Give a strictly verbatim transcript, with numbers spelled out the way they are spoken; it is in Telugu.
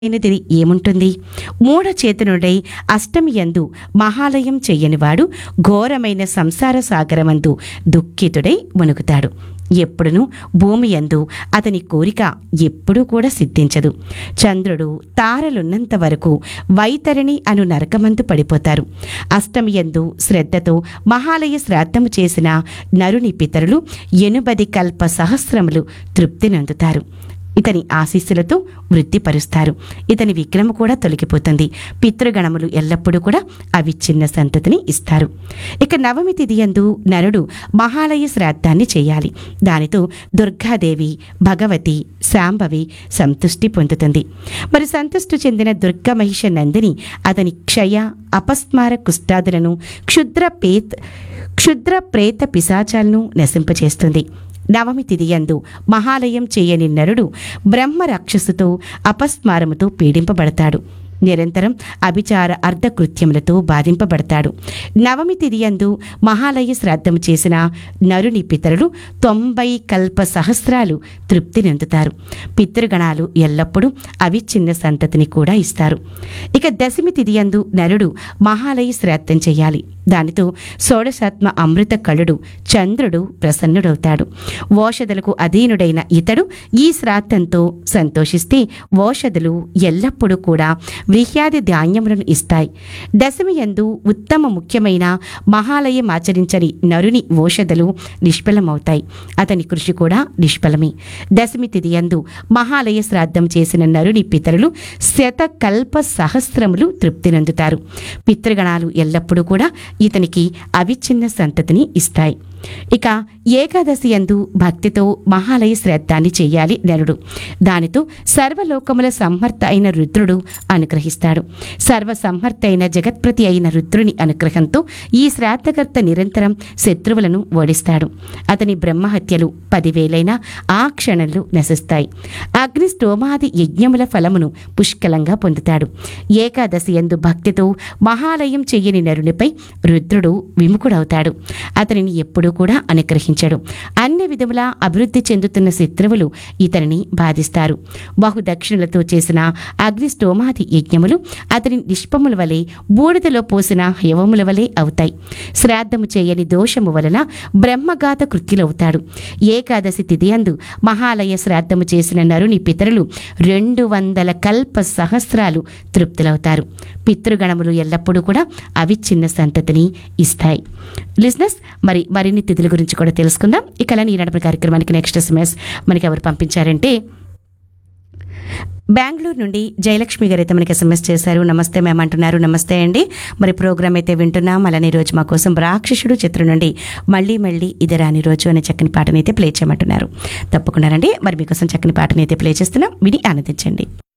అయినది ఏముంటుంది? మూఢ చేతనుడై అష్టమి యందు మహాలయం చెయ్యనివాడు ఘోరమైన సంసార సాగరమందు దుఃఖితుడై మునుగుతాడు. ఎప్పుడునూ భూమి యందు అతని కోరిక ఎప్పుడూ కూడా సిద్ధించదు. చంద్రుడు తారలున్నంత వరకు వైతరిణి అను నరకమందు పడిపోతారు. అష్టమి యందు శ్రద్ధతో మహాలయ శ్రాద్ధము చేసిన నరుని పితరులు ఎనుబది కల్ప సహస్రములు తృప్తి నందుతారు. ఇతని ఆశీస్సులతో వృద్ధిపరుస్తారు. ఇతని విగ్రహము కూడా తొలగిపోతుంది. పితృగణములు ఎల్లప్పుడూ కూడా అవిచ్ఛిన్న సంతతిని ఇస్తారు. ఇక నవమి తిథి యందు నరుడు మహాలయ శ్రాద్ధాన్ని చేయాలి. దానితో దుర్గాదేవి, భగవతి, శాంభవి సంతుష్టి పొందుతుంది. మరి సంతుష్టి చెందిన దుర్గా మహిష నందిని అతని క్షయ, అపస్మార కుష్ఠాదులను, క్షుద్ర పేత్ క్షుద్ర ప్రేత పిశాచాలను నశింపచేస్తుంది. నవమి తిథి యందు మహాలయం చేయని నరుడు బ్రహ్మ రాక్షసుతో అపస్మారముతో పీడింపబడతాడు. నిరంతరం అభిచార అర్ధకృత్యములతో బాధింపబడతాడు. నవమి తిథి యందు మహాలయ శ్రాద్ధము చేసిన నరుని పితరులు తొంభై కల్ప సహస్రాలు తృప్తి నందుతారు. పితృగణాలు ఎల్లప్పుడూ అవిచ్ఛిన్న సంతతిని కూడా ఇస్తారు. ఇక దశమి తిథి యందు నరుడు మహాలయ శ్రాద్ధం చేయాలి. దానితో షోడశాత్మ అమృత కళుడు చంద్రుడు ప్రసన్నుడవుతాడు. ఓషధులకు అధీనుడైన ఇతడు ఈ శ్రాద్ధంతో సంతోషిస్తే ఓషధులు ఎల్లప్పుడూ కూడా వ్రీహ్యాది ధాన్యములను ఇస్తాయి. దశమి యందు ఉత్తమ ముఖ్యమైన మహాలయం ఆచరించని నరుని ఓషధులు నిష్ఫలమవుతాయి. అతని కృషి కూడా నిష్ఫలమే. దశమి తిథి యందు మహాలయ శ్రాద్ధం చేసిన నరుని పితరులు శతకల్ప సహస్రములు తృప్తి నందుతారు. పితృగణాలు ఎల్లప్పుడూ కూడా ఇతనికి అవిచ్ఛిన్న సంతతిని ఇస్తాయి. ఇక ఏకాదశి యందు భక్తితో మహాలయ శ్రాద్ధాన్ని చెయ్యాలి నరుడు. దానితో సర్వలోకముల సంహర్త అయిన రుద్రుడు అనుగ్రహిస్తాడు. సర్వ సంహర్త అయిన జగత్ప్రతి అయిన రుద్రుని అనుగ్రహంతో ఈ శ్రాద్ధకర్త నిరంతరం శత్రువులను ఓడిస్తాడు. అతని బ్రహ్మహత్యలు పదివేలైనా ఆ క్షణంలో నశిస్తాయి. అగ్ని స్తోమాది యజ్ఞముల ఫలమును పుష్కలంగా పొందుతాడు. ఏకాదశి యందు భక్తితో మహాలయం చెయ్యని నరునిపై రుద్రుడు విముఖుడవుతాడు. అతనిని ఎప్పుడూ కూడా అనుగ్రహించడు. అన్ని విధములా అభివృద్ధి చెందుతున్న శత్రువులు ఇతనిని బాధిస్తారు. బహుదక్షిణలతో చేసిన అగ్ని స్తోమాది యజ్ఞములు అతని నిష్పముల వలె బూడిదలో పోసిన హయవముల వలె అవుతాయి. శ్రాద్ధము చేయని దోషము వలన బ్రహ్మఘాత కృత్యులవుతాడు. ఏకాదశి తిథియందు మహాలయ శ్రాద్ధము చేసిన నరుని పితరులు రెండు వందల కల్ప సహస్రాలు తృప్తులవుతారు. పితృగణములు ఎల్లప్పుడూ కూడా అవిచ్ఛిన్న సంతతిని ఇస్తాయి. లిజనర్స్, మరి మరిన్ని తిథుల గురించి కూడా తెలుసుకుందాం. ఇక ఈనాటి కార్యక్రమానికి నెక్స్ట్ ఎస్ఎంఎస్ మనకి ఎవరు పంపించారంటే బెంగళూరు నుండి జయలక్ష్మి గారు అయితే మనకి ఎస్ఎంఎస్ చేశారు. నమస్తే మ్యామ్ అంటున్నారు. నమస్తే అండి. మరి ప్రోగ్రామ్ అయితే వింటున్నాం. అలానే రోజు మా కోసం రాక్షసుడు చిత్రం నుండి మళ్ళీ మళ్ళీ ఇది రాని రోజు అనే చక్కని పాటనైతే ప్లే చేయమంటున్నారు. తప్పకుండా రండి. మరి మీకోసం చక్కని పాటనైతే ప్లే చేస్తున్నాం. విని ఆనందించండి.